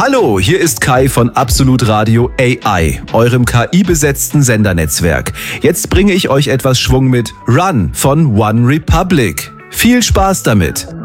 Hallo, hier ist Kai von Absolut Radio AI, eurem KI-besetzten Sendernetzwerk. Jetzt bringe ich euch etwas Schwung mit Run von One Republic. Viel Spaß damit!